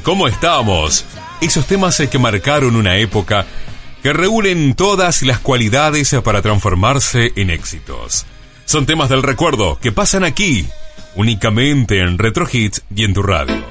¿Cómo estamos? Esos temas que marcaron una época, que reúnen todas las cualidades para transformarse en éxitos. Son temas del recuerdo que pasan aquí, únicamente en Retro Hits y en tu radio.